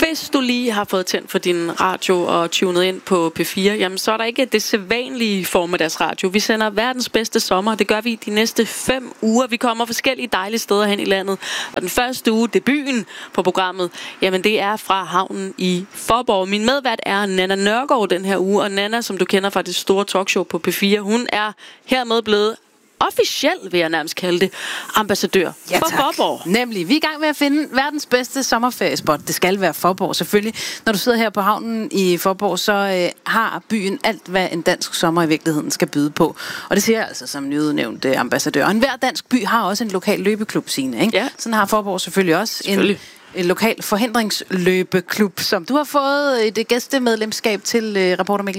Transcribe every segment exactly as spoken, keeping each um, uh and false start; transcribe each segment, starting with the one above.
Hvis du lige har fået tændt for din radio og tunet ind på P fire, jamen så er der ikke det sædvanlige formiddagsradio. Vi sender verdens bedste sommer. Det gør vi de næste fem uger. Vi kommer forskellige dejlige steder hen i landet. Og den første uge, debuten på programmet, jamen det er fra havnen i Faaborg. Min medvært er Nanna Nørgaard den her uge. Og Nanna, som du kender fra det store talkshow på P fire, hun er hermed blevet officielt, vil jeg nærmest kalde det, ambassadør ja, for Faaborg. Nemlig. Vi er i gang med at finde verdens bedste sommerferiespot. Det skal være Faaborg, selvfølgelig. Når du sidder her på havnen i Faaborg, så øh, har byen alt, hvad en dansk sommer i virkeligheden skal byde på. Og det siger jeg altså som nyudnævnt øh, ambassadør. Og hver dansk by har også en lokal løbeklub, Signe, ikke? Ja. Sådan har Faaborg selvfølgelig også selvfølgelig. en, en lokal forhindringsløbeklub, som du har fået et gæstemedlemskab til, øh, reporter Mikkel.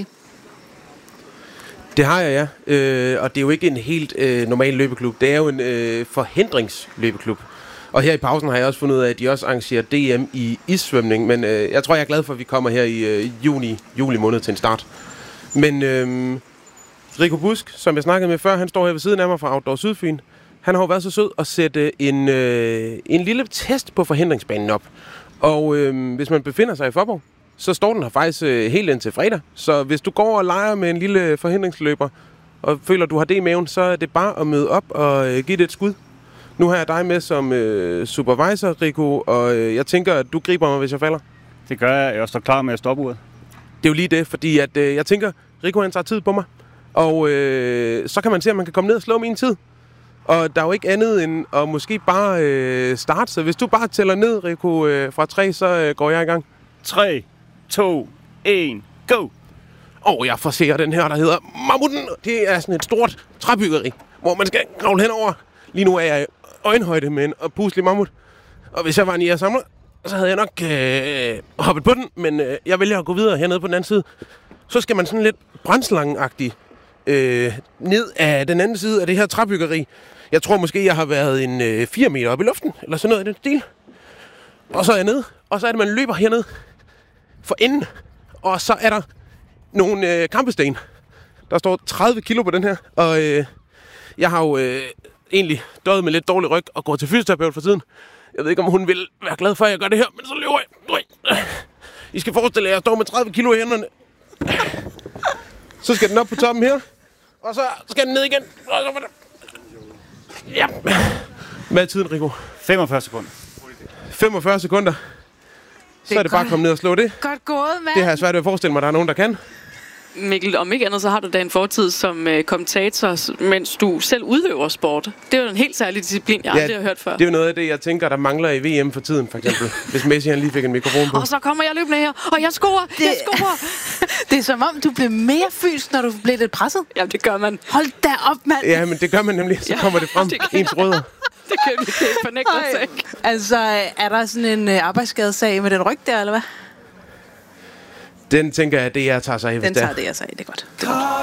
Det har jeg, ja. Øh, og det er jo ikke en helt øh, normal løbeklub. Det er jo en øh, forhindringsløbeklub. Og her i pausen har jeg også fundet ud af, at de også arrangerer D M i issvømning. Men øh, jeg tror, jeg er glad for, at vi kommer her i øh, juni, juli måned til en start. Men øh, Rico Busk, som jeg snakkede med før, han står her ved siden af mig fra Outdoor Sydfyn. Han har jo været så sød at sætte en, øh, en lille test på forhindringsbanen op. Og øh, hvis man befinder sig i Faaborg, så står den her faktisk øh, helt indtil fredag. Så hvis du går og leger med en lille forhindringsløber, og føler, du har det i maven, så er det bare at møde op og øh, give det et skud. Nu har jeg dig med som øh, supervisor, Rico, og øh, jeg tænker, at du griber mig, hvis jeg falder. Det gør jeg. Jeg står klar med at stoppe uret. Det er jo lige det, fordi at, øh, jeg tænker, Rico han tager tid på mig. Og øh, så kan man se, at man kan komme ned og slå min tid. Og der er jo ikke andet end at måske bare øh, starte. Så hvis du bare tæller ned, Rico, øh, fra tre, så øh, går jeg i gang. tre, to, et, go! Og jeg forser den her, der hedder Mammuten. Det er sådan et stort træbyggeri, hvor man skal kravle henover. Lige nu er jeg i øjenhøjde med en puslig mammut. Og hvis jeg var en I R samler, så havde jeg nok øh, hoppet på den. Men øh, jeg vælger at gå videre hernede på den anden side. Så skal man sådan lidt brændslangen-agtigt øh, ned af den anden side af det her træbyggeri. Jeg tror måske, jeg har været en øh, fire meter op i luften, eller sådan noget i den stil. Og så er jeg nede, og så er det, man løber hernede for enden. Og så er der nogle øh, kampesten. Der står tredive kilo på den her, og øh, jeg har jo øh, egentlig døjet med lidt dårlig ryg og går til fysioterapeut for tiden. Jeg ved ikke, om hun vil være glad for, at jeg gør det her, men så løber jeg. I skal forestille jer, at jeg står med tredive kilo i hænderne. Så skal den op på toppen her, og så skal den ned igen. Og så ja. Hvad er tiden, Rico? femogfyrre sekunder. femogfyrre sekunder. Så er det bare at komme ned og slå det. Godt gået, mand. Det har jeg svært ved at forestille mig, at der er nogen, der kan. Mikkel, om ikke andet, så har du da en fortid som øh, kommentator, mens du selv udøver sport. Det er jo en helt særlig disciplin, jeg ja, aldrig har hørt før. Det er jo noget af det, jeg tænker, der mangler i V M for tiden, for eksempel. Hvis Messi han lige fik en mikrofon på. Og så kommer jeg løbende her, og jeg scorer, det, jeg scorer. Det er som om, du bliver mere fysisk, når du bliver lidt presset. Jamen, det gør man. Hold da op, mand. Ja, men det gør man nemlig. Så kommer det frem, det ens rødder. Det kan vi ikke fornægte os ikke. Altså, er der sådan en øh, arbejdsskadesag med den ryg der, eller hvad? Den tænker jeg, det jeg tager sig af. Den tager det jeg sig af, det er godt. Det er godt.